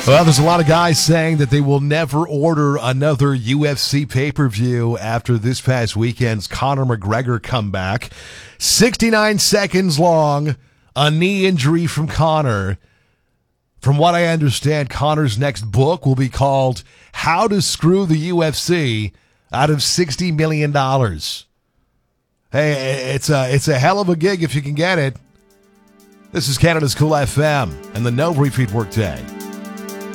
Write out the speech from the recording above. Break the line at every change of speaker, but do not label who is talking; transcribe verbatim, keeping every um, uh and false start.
Well, there's a lot of guys saying that they will never order another U F C pay-per-view after this past weekend's Conor McGregor comeback. sixty-nine seconds long, a knee injury from Conor. From what I understand, Conor's next book will be called How to Screw the U F C Out of sixty million dollars. Hey, it's a, it's a hell of a gig if you can get it. This is Canada's Cool F M and the No Retreat Workday.